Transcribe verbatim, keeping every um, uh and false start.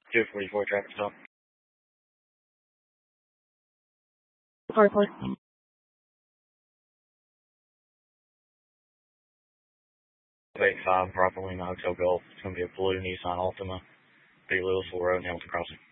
two forty-four traffic stop. Car park. eight five, Bravo Lima Hotel Golf. It's going to be a blue Nissan Altima, Big Louisville Road, Hamilton Crossing.